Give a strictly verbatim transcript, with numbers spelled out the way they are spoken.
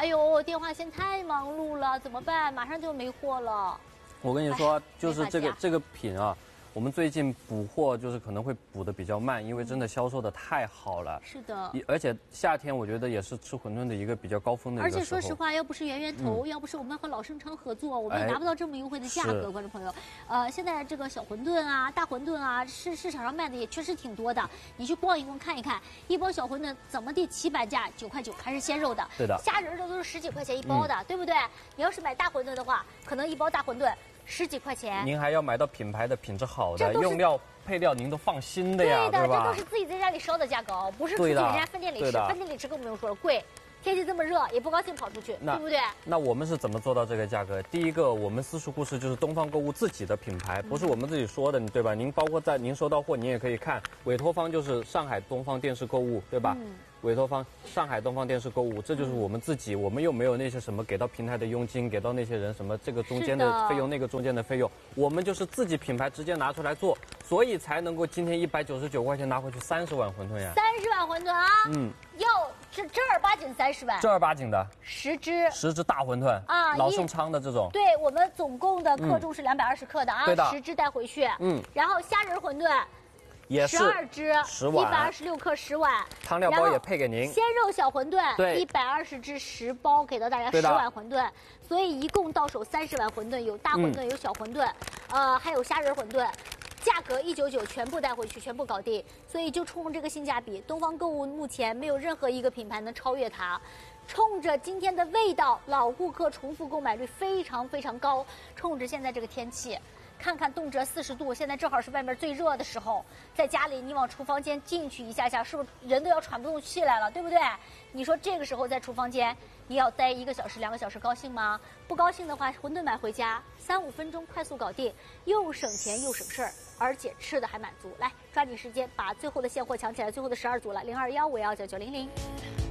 哎呦，电话线太忙碌了，怎么办？马上就没货了。 我跟你说，就是这个这个品啊。 我们最近补货就是可能会补的比较慢，因为真的销售的太好了。 是的， 而且夏天我觉得也是吃馄饨的一个比较高峰的一个时候。 而且说实话，要不是圆圆头，嗯、要不是我们和老盛昌合作，我们也拿不到这么优惠的价格。观众朋友，呃，现在这个小馄饨啊、大馄饨啊，市市场上卖的也确实挺多的。你去逛一逛看一看，一包小馄饨怎么地起板价九块九，还是鲜肉的。 对的， 虾仁的都是十几块钱一包的，嗯、对不对？你要是买大馄饨的话，可能一包大馄饨。 十几块钱， 您还要买到品牌的、品质好的，用料配料您都放心的呀， 对的， 对吧？ 这都是自己在家里烧的价格，不是出去人家分店里吃。分店里吃更不用说了，贵。天气这么热，也不高兴跑出去，对不对？ 那我们是怎么做到这个价格？第一个，我们私塾故事就是东方购物自己的品牌，不是我们自己说的，对吧？您包括在您收到货，您也可以看委托方就是上海东方电视购物，对吧？嗯 委托方上海东方电视购物，这就是我们自己，我们又没有那些什么给到平台的佣金，给到那些人什么这个中间的费用，那个中间的费用，我们就是自己品牌直接拿出来做，所以才能够今天一百九十九块钱拿回去三十碗馄饨呀！ 三十碗馄饨啊！嗯，要是正儿八经三十碗， 正儿八经的十只， 十只大馄饨啊，老盛昌的这种。 对我们总共的克重是两百二十克的啊， 对的， 十只带回去。嗯，然后虾仁馄饨。 也是十二只， 十碗， 一百二十六克十碗， 汤料包也配给您。 鲜肉小馄饨， 对， 一百二十只十包，给到大家十碗馄饨，所以一共到手三十碗馄饨，有大馄饨，嗯、有小馄饨，呃，还有虾仁馄饨，价格一九九，全部带回去，全部搞定。所以就冲这个性价比，东方购物目前没有任何一个品牌能超越它。 冲着今天的味道，老顾客重复购买率非常非常高。冲着现在这个天气，看看动辄四十度，现在正好是外面最热的时候，在家里你往厨房间进去一下下，是不是人都要喘不动气来了，对不对？你说这个时候在厨房间，你要待一个小时、两个小时，高兴吗？不高兴的话，馄饨买回家，三五分钟快速搞定，又省钱又省事儿，而且吃的还满足。来，抓紧时间把最后的现货抢起来，最后的十二组了，零二幺五幺九九零零。